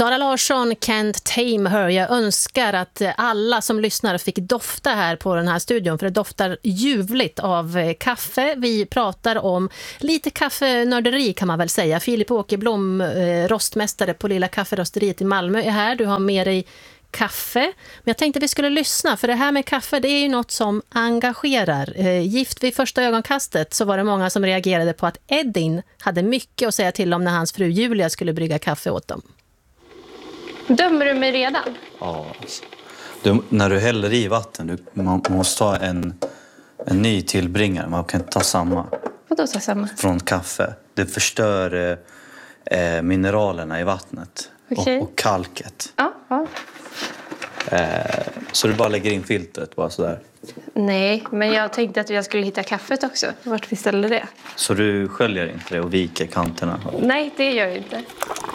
Sara Larsson, Can't Tame Her. Jag önskar att alla som lyssnar fick dofta här på den här studion, för det doftar ljuvligt av kaffe. Vi pratar om lite kaffenörderi kan man väl säga. Filip Åkerblom, rostmästare på Lilla kafferosteriet i Malmö är här. Du har med dig kaffe. Men jag tänkte att vi skulle lyssna, för det här med kaffe, det är ju något som engagerar. Gift vid första ögonkastet så var det många som reagerade på att Edin hade mycket att säga till om när hans fru Julia skulle brygga kaffe åt dem. Dömer du mig redan? Ja, när du häller i vatten, man måste ha en ny tillbringare. Man kan inte ta samma. Vadå ta samma? Från kaffe. Det förstör mineralerna i vattnet. Okej. Och kalket. Ja. Så du bara lägger in filtret bara sådär. Nej, men jag tänkte att jag skulle hitta kaffet också. Vart vi ställer det? Så du sköljer inte det och viker kanterna? Nej, det gör jag inte.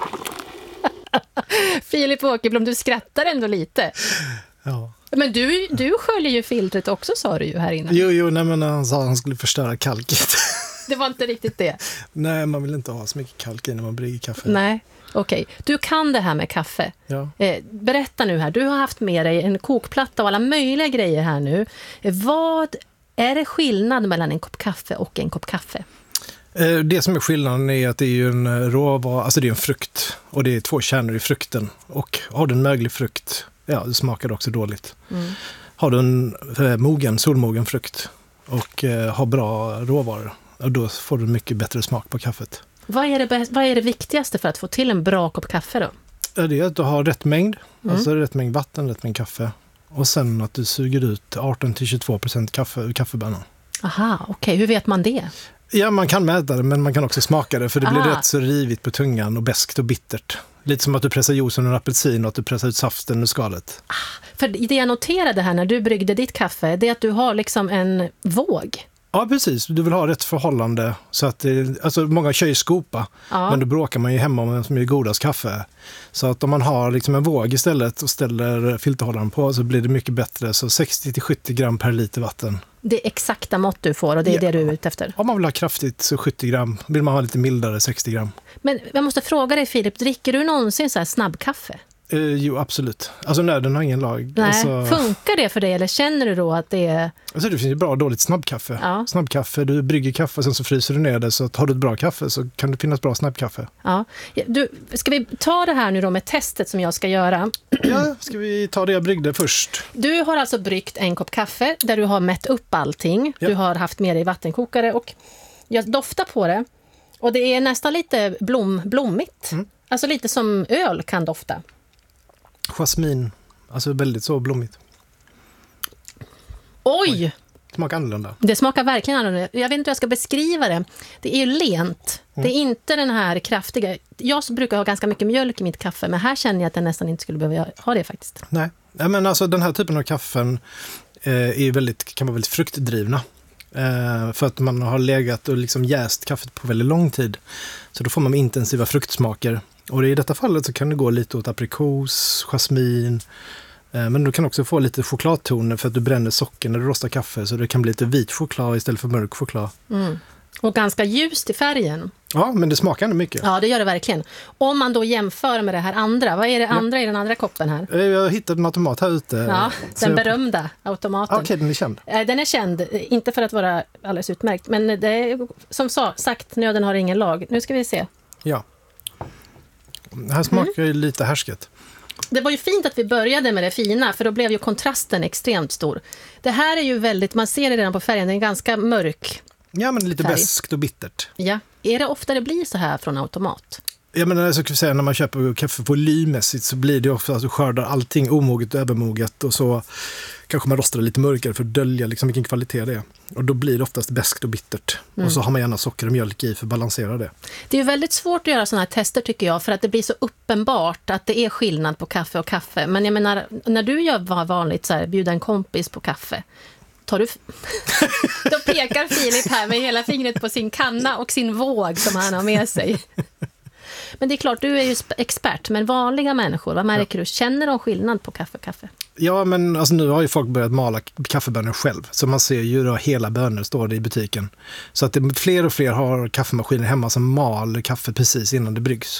Filip Åkerblom, du skrattar ändå lite. Ja. Men du sköljer ju filtret också, sa du ju här innan. Jo, nej, men han sa att han skulle förstöra kalket. Det var inte riktigt det. Nej, man vill inte ha så mycket kalk i när man brygger kaffe. Nej, okej. Du kan det här med kaffe. Ja. Berätta nu här, du har haft med dig en kokplatta och alla möjliga grejer här nu. Vad är det skillnad mellan en kopp kaffe och en kopp kaffe? Det som är skillnaden är att det är ju en råvara, alltså det är en frukt och det är 2 kärnor i frukten. Och har du en möglig frukt, ja, det smakar också dåligt. Mm. Har du en solmogen frukt och har bra råvaror, då får du mycket bättre smak på kaffet. Vad är det viktigaste för att få till en bra kopp kaffe då? Det är att du har rätt mängd, alltså rätt mängd vatten, rätt mängd kaffe. Och sen att du suger ut 18-22% kaffe ur kaffebönan. Aha, okej. Hur vet man det? Ja, man kan mäta det, men man kan också smaka det, för det blir rätt så rivigt på tungan och beskt och bittert. Lite som att du pressar juicen ur en apelsin och att du pressar ut saften ur skalet. För det jag noterade här när du bryggde ditt kaffe, det är att du har liksom en våg. Ja, precis. Du vill ha rätt förhållande. Så att alltså många kör ju skopa, men då bråkar man ju hemma om vem som är godast kaffe. Så att om man har liksom en våg istället och ställer filterhållaren på, så blir det mycket bättre. Så 60-70 gram per liter vatten. Det är exakta mått du får och det är det du är ute efter. Om man vill ha kraftigt så 70 gram. Vill man ha lite mildare 60 gram. Men jag måste fråga dig, Filip, dricker du någonsin så här snabbkaffe? Jo, absolut. Alltså nöden har ingen lag. Nej. Alltså, funkar det för dig eller känner du då att det är... Alltså det finns ju bra och dåligt snabbkaffe. Ja. Snabbkaffe, du brygger kaffe och sen så fryser du ner det, så att har du ett bra kaffe så kan det finnas bra snabbkaffe. Ja. Ska vi ta det här nu då med testet som jag ska göra? Ja, ska vi ta det jag bryggde först? Du har alltså bryggt en kopp kaffe där du har mätt upp allting. Ja. Du har haft med dig vattenkokare och jag doftar på det. Och det är nästan lite blommigt. Alltså lite som öl kan dofta. Jasmin, alltså väldigt så blommigt. Oj! Smakar annorlunda. Det smakar verkligen annorlunda. Jag vet inte hur jag ska beskriva det. Det är ju lent. Det är inte den här kraftiga... Jag brukar ha ganska mycket mjölk i mitt kaffe, men här känner jag att jag nästan inte skulle behöva ha det faktiskt. Nej, men alltså den här typen av kaffen kan vara väldigt fruktdrivna. För att man har legat och liksom jäst kaffet på väldigt lång tid. Så då får man intensiva fruktsmaker. Och i detta fallet så kan det gå lite åt aprikos, jasmin. Men du kan också få lite chokladtoner för att du bränner socker när du rostar kaffe. Så det kan bli lite vit choklad istället för mörk choklad. Och ganska ljust i färgen. Ja, men det smakar ändå mycket. Ja, det gör det verkligen. Om man då jämför med det här andra. Vad är det andra i den andra koppen här? Jag hittade en automat här ute. Ja, den berömda automaten. Okej, den är känd. Den är känd, inte för att vara alldeles utmärkt. Men det är, som sagt, nöden har ingen lag. Nu ska vi se. Ja. Här smakar ju lite härsket. Det var ju fint att vi började med det fina, för då blev ju kontrasten extremt stor. Det här är ju väldigt, man ser det redan på färgen, den är ganska mörk. Ja, men lite färg. beskt och bittert. Ja. Är det ofta det blir så här från automat? Ja, men så kan vi säga, när man köper kaffe volymmässigt så blir det ofta att du skördar allting omoget och övermoget, och så kanske man rostar det lite mörkare för att dölja liksom vilken kvalitet det är. Och då blir det oftast beskt och bittert. Och så har man gärna socker och mjölk i för att balansera det. Det är ju väldigt svårt att göra sådana här tester tycker jag, för att det blir så uppenbart att det är skillnad på kaffe och kaffe. Men jag menar, när du gör vanligt så här, bjuda en kompis på kaffe, tar du... Då pekar Filip här med hela fingret på sin kanna och sin våg som han har med sig. Men det är klart, du är ju expert, men vanliga människor, vad märker du? Känner de skillnad på kaffe? Ja, men alltså, nu har ju folk börjat mala kaffebönor själv. Så man ser ju då hela bönor står det i butiken. Så att fler och fler har kaffemaskiner hemma som mal kaffe precis innan det bryggs.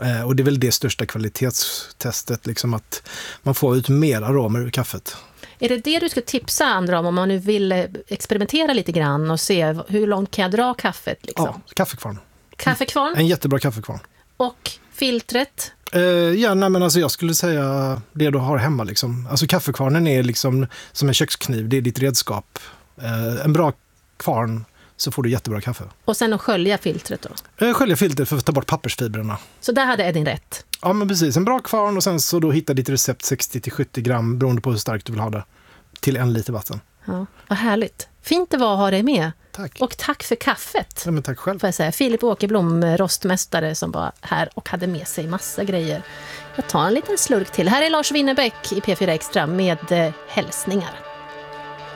Och det är väl det största kvalitetstestet, liksom att man får ut mer aromer ur kaffet. Är det du skulle tipsa andra om man nu vill experimentera lite grann och se hur långt kan jag dra kaffet? Liksom? Ja, kaffekvarn. Kaffekvarn? En jättebra kaffekvarn. Och filtret? Jag skulle säga det du har hemma. Liksom. Alltså kaffekvarnen är liksom som en kökskniv, det är ditt redskap. En bra kvarn så får du jättebra kaffe. Och sen att skölja filtret då? Skölja filtret för att ta bort pappersfibrerna. Så där hade Edin rätt? Ja, men precis. En bra kvarn och sen så då hitta ditt recept 60-70 gram beroende på hur starkt du vill ha det till 1 liter vatten. Ja, vad härligt. Fint det var att ha dig med. Tack. Och tack för kaffet. Ja, men tack själv. Får jag säga. Filip Åkerblom, rostmästare som var här och hade med sig massa grejer. Jag tar en liten slurk till. Här är Lars Winnerbäck i P4 Extra med hälsningar.